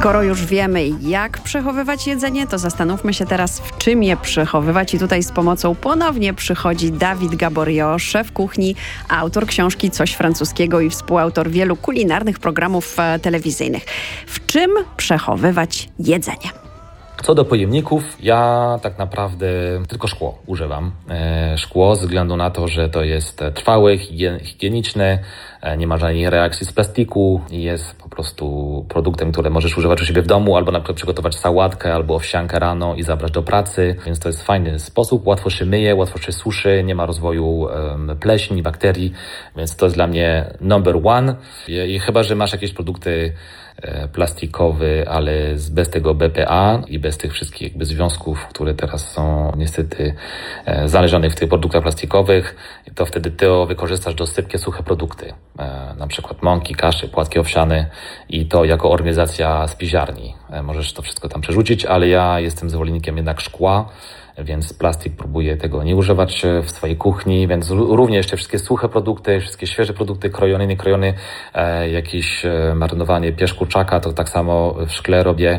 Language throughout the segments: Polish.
Skoro już wiemy, jak przechowywać jedzenie, to zastanówmy się teraz, w czym je przechowywać. I tutaj z pomocą ponownie przychodzi Dawid Gaboriau, szef kuchni, autor książki Coś francuskiego i współautor wielu kulinarnych programów telewizyjnych. W czym przechowywać jedzenie? Co do pojemników, ja tak naprawdę tylko szkło używam. Szkło ze względu na to, że to jest trwałe, higieniczne, nie ma żadnej reakcji z plastiku i jest po prostu produktem, który możesz używać u siebie w domu, albo na przykład przygotować sałatkę albo owsiankę rano i zabrać do pracy, więc to jest fajny sposób, łatwo się myje, łatwo się suszy, nie ma rozwoju pleśni, bakterii, więc to jest dla mnie number one. I chyba że masz jakieś produkty plastikowy, ale bez tego BPA i bez tych wszystkich jakby związków, które teraz są niestety znalezione w tych produktach plastikowych, to wtedy ty wykorzystasz do sypkie suche produkty, na przykład mąki, kaszy, płatki owsiane i to jako organizacja z piziarni. Możesz to wszystko tam przerzucić, ale ja jestem zwolennikiem jednak szkła, więc plastik próbuję tego nie używać w swojej kuchni, więc również te wszystkie suche produkty, wszystkie świeże produkty, krojone, niekrojone, jakieś marynowanie pierś kurczaka, to tak samo w szkle robię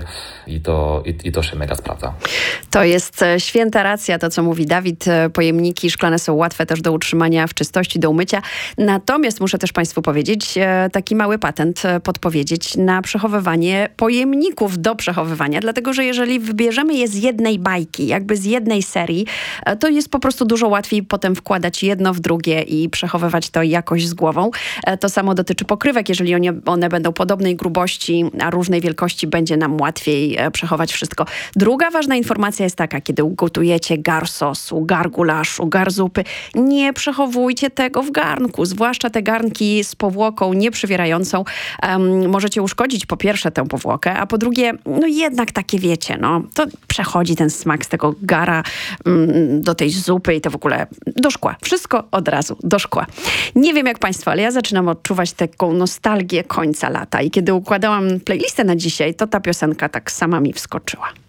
i to się mega sprawdza. To jest święta racja, to co mówi Dawid. Pojemniki szklane są łatwe też do utrzymania w czystości, do umycia. Natomiast muszę też Państwu powiedzieć, taki mały patent podpowiedzieć na przechowywanie pojemników do przechowywania, dlatego że jeżeli wybierzemy je z jednej bajki, jakby z jednej serii, to jest po prostu dużo łatwiej potem wkładać jedno w drugie i przechowywać to jakoś z głową. To samo dotyczy pokrywek. Jeżeli one będą podobnej grubości, a różnej wielkości, będzie nam łatwiej przechować wszystko. Druga ważna informacja jest taka, kiedy ugotujecie gar sosu, gar gulaszu, gar zupy, nie przechowujcie tego w garnku, zwłaszcza te garnki z powłoką nieprzywierającą. Możecie uszkodzić po pierwsze tę powłokę, a po drugie, no jednak takie wiecie, to przechodzi ten smak z tego gara do tej zupy i to w ogóle do szkła. Wszystko od razu do szkła. Nie wiem jak Państwo, ale ja zaczynam odczuwać taką nostalgię końca lata i kiedy układałam playlistę na dzisiaj, to ta piosenka tak sama mi wskoczyła.